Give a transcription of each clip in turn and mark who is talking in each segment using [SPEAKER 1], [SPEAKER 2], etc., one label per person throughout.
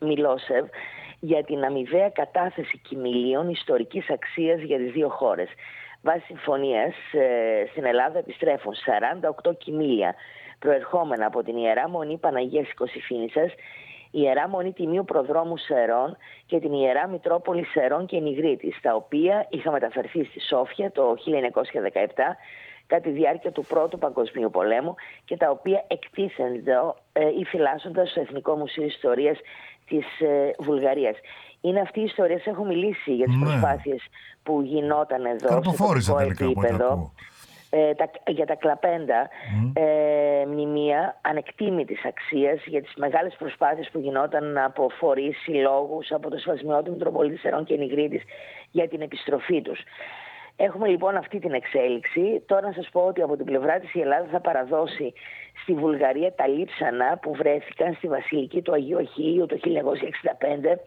[SPEAKER 1] Μιλόσεβ για την αμοιβαία κατάθεση κιμηλίων ιστορικής αξίας για τις δύο χώρες. Βάσει συμφωνίας, στην Ελλάδα επιστρέφουν 48 κιμήλια προερχόμενα από την Ιερά Μονή Παναγίας Οικοσυφήνισσας, η Ιερά Μονή Τιμίου Προδρόμου Σερών και την Ιερά Μητρόπολη Σερών και Νιγρίτης, τα οποία είχαν μεταφερθεί στη Σόφια το 1917 κατά τη διάρκεια του Πρώτου Παγκοσμίου Πολέμου και τα οποία εκτίθενται ή φυλάσσονται στο Εθνικό Μουσείο Ιστορίας της Βουλγαρίας. Είναι αυτή η ιστορία, έχω μιλήσει για τις προσπάθειες που γινόταν εδώ στο τοπικό επίπεδο. Για τα κλαπέντα μνημεία ανεκτήμητης αξίας, για τις μεγάλες προσπάθειες που γινόταν από φορείς, συλλόγους, από το Σεβασμιώτη Μητροπολίτη Σερών και Νιγρίτης για την επιστροφή τους. Έχουμε λοιπόν αυτή την εξέλιξη. Τώρα να σας πω ότι από την πλευρά της η Ελλάδα θα παραδώσει στη Βουλγαρία τα λείψανα που βρέθηκαν στη Βασιλική του Αγίου Αχιείου το 1965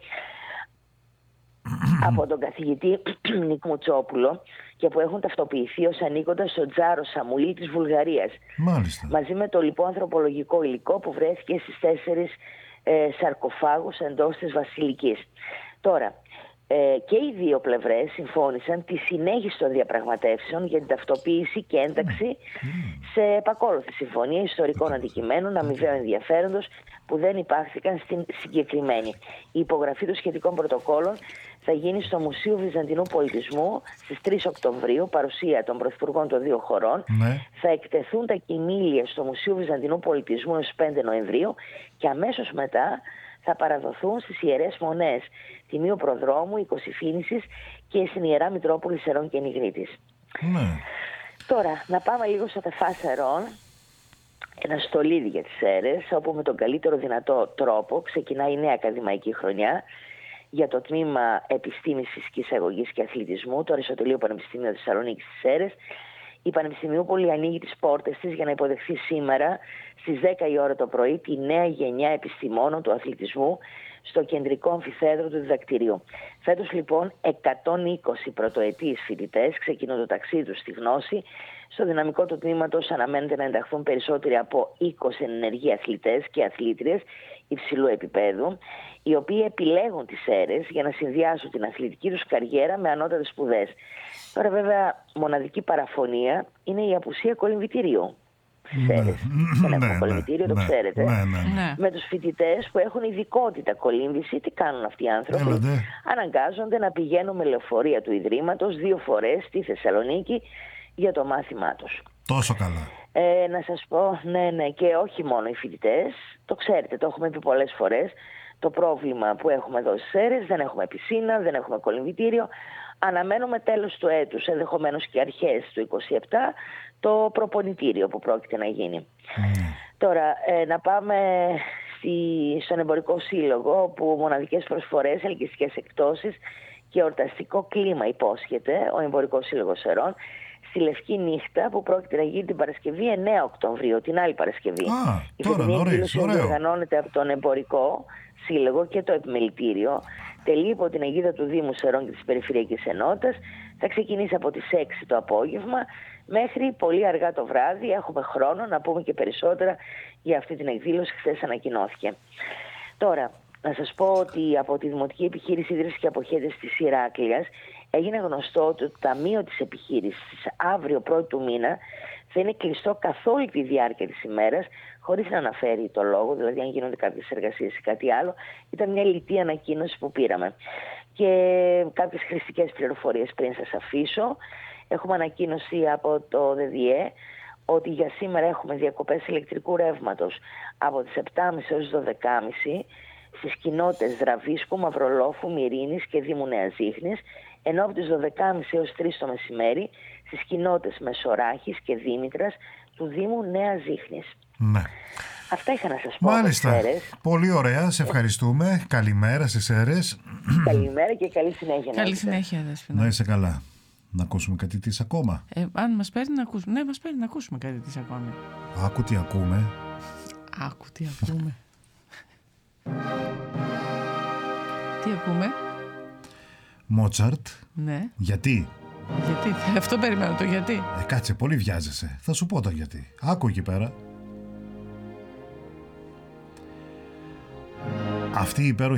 [SPEAKER 1] από τον καθηγητή Νίκ Μουτσόπουλο και που έχουν ταυτοποιηθεί ως ανήκοντας στον Τζάρο Σαμουήλ της Βουλγαρίας.
[SPEAKER 2] Μάλιστα.
[SPEAKER 1] Μαζί με το λοιπόν ανθρωπολογικό υλικό που βρέθηκε στις 4 σαρκοφάγους εντός της Βασιλικής. Τώρα, και οι δύο πλευρές συμφώνησαν τη συνέχιση των διαπραγματεύσεων για την ταυτοποίηση και ένταξη σε επακόλουθη συμφωνία ιστορικών αντικειμένων αμοιβαίου ενδιαφέροντος που δεν υπάχθηκαν στην συγκεκριμένη. Η υπογραφή των σχετικών πρωτοκόλων θα γίνει στο Μουσείο Βυζαντινού Πολιτισμού στις 3 Οκτωβρίου, παρουσία των πρωθυπουργών των δύο χωρών. Θα εκτεθούν τα κιμήλια στο Μουσείο Βυζαντινού Πολιτισμού έως 5 Νοεμβρίου και αμέσως μετά θα παραδοθούν στις Ιερές Μονές Τιμίου Προδρόμου, Οικοσυφήνισσης και στην Ιερά Μητρόπολη Σερών και Νιγρίτης. Τώρα, να πάμε λίγο στο Τεφά Σερών, ένα στολίδι για τις Σέρρες, όπου με τον καλύτερο δυνατό τρόπο ξεκινάει η νέα ακαδημαϊκή χρονιά για το τμήμα Επιστήμης Φυσικής Αγωγής και Αθλητισμού, το Αριστοτελείο Πανεπιστήμιο Θεσσαλονίκης στις Σέρρες. Η Πανεπιστημιούπολη ανοίγει τις πόρτες της για να υποδεχθεί σήμερα στις 10 η ώρα το πρωί τη νέα γενιά επιστημόνων του αθλητισμού στο κεντρικό αμφιθέατρο του διδακτηρίου. Φέτος λοιπόν 120 πρωτοετής φοιτητές ξεκινούν το ταξίδι τους στη γνώση. Στο δυναμικό του τμήματος αναμένεται να ενταχθούν περισσότεροι από 20 ενεργοί αθλητές και αθλήτριες υψηλού επίπεδου, οι οποίοι επιλέγουν τις Σέρρες για να συνδυάσουν την αθλητική τους καριέρα με ανώτατες σπουδές. Τώρα βέβαια μοναδική παραφωνία είναι η απουσία κολυμβητηρίου στις Σέρρες. Δεν έχουμε κολυμβητήριο, το ξέρετε. Με τους φοιτητές που έχουν ειδικότητα κολύμβηση, τι κάνουν αυτοί οι άνθρωποι? Αναγκάζονται να πηγαίνουν με λεωφορεία του Ιδρύματος 2 φορές στη Θεσσαλονίκη για το μάθημά τους.
[SPEAKER 2] Τόσο καλά.
[SPEAKER 1] Να σας πω, ναι, και όχι μόνο οι φοιτητές, το ξέρετε, το έχουμε πει πολλές φορές, το πρόβλημα που έχουμε εδώ στις Σέρρες, δεν έχουμε πισίνα, δεν έχουμε κολυμβητήριο. Αναμένουμε τέλος του έτους, ενδεχομένως και αρχές του 2027, το προπονητήριο που πρόκειται να γίνει. Τώρα, να πάμε στον Εμπορικό Σύλλογο, όπου μοναδικές προσφορές, ελκυστικές εκπτώσεις και εορταστικό κλίμα υπόσχεται ο Εμπορικός Σύλλογος Σερών στη Λευκή Νύχτα που πρόκειται να γίνει την Παρασκευή 9 Οκτωβρίου, την άλλη Παρασκευή. Η φετινή εκδήλωση οργανώνεται από τον Εμπορικό Σύλλογο και το Επιμελητήριο. Τελεί υπό την αιγίδα του Δήμου Σερών και της Περιφερειακής Ενότητας. Θα ξεκινήσει από τις 6 το απόγευμα μέχρι πολύ αργά το βράδυ. Έχουμε χρόνο να πούμε και περισσότερα για αυτή την εκδήλωση, χθες ανακοινώθηκε. Τώρα, να σας πω ότι από τη Δημοτική Επιχείρηση Ίδρυσης και Αποχέτευσης της Ηράκλειας έγινε γνωστό ότι το ταμείο της επιχείρησης αύριο 1η του μήνα θα είναι κλειστό καθ' όλη τη διάρκεια της ημέρας, χωρίς να αναφέρει το λόγο, δηλαδή αν γίνονται κάποιες εργασίες ή κάτι άλλο. Ήταν μια λιτή ανακοίνωση που πήραμε. Και κάποιες χρηστικές πληροφορίες πριν σας αφήσω. Έχουμε ανακοίνωση από το ΔΔΕ ότι για σήμερα έχουμε διακοπές ηλεκτρικού ρεύματος από τις 7.30 έως 12.30 στις κοινότητες Δραβίσκου, Μαυρολόφου, Μυρίνης και Δήμου Νέας Ζήχνης, ενώ από τις 12.30 έως 3 το μεσημέρι στις κοινότητες Μεσοράχης και Δήμητρας του Δήμου Νέας Ζήχνης.
[SPEAKER 2] Ναι.
[SPEAKER 1] Αυτά είχα να σας πω.
[SPEAKER 2] Μάλιστα. Πολύ ωραία. Σε ευχαριστούμε. Καλημέρα στις Σέρρες.
[SPEAKER 1] Καλημέρα και καλή συνέχεια.
[SPEAKER 3] Καλή συνέχεια, Δέσποινα.
[SPEAKER 2] Να είσαι καλά. Να ακούσουμε κάτι της ακόμα.
[SPEAKER 3] Αν μας παίρνει να ακούσουμε. Ναι, μας παίρνει να ακούσουμε κάτι της ακόμα.
[SPEAKER 2] Άκου τι ακούμε.
[SPEAKER 3] Άκου τι ακούμε. Τι ακούμε?
[SPEAKER 2] Μότσαρτ.
[SPEAKER 3] Ναι.
[SPEAKER 2] Γιατί?
[SPEAKER 3] Αυτό περιμένω, το γιατί.
[SPEAKER 2] Κάτσε, πολύ βιάζεσαι. Θα σου πω το γιατί. Άκου εκεί πέρα. Αυτή η υπέροχη